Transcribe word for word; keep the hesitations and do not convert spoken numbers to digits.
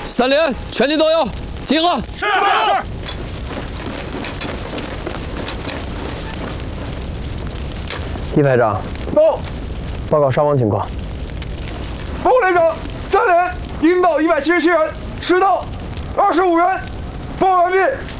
三连全体都有，集合。是。 一排长， 到。 报告伤亡情况。 报连长，三连引导一百七十七人，失到二十五人。报告完毕。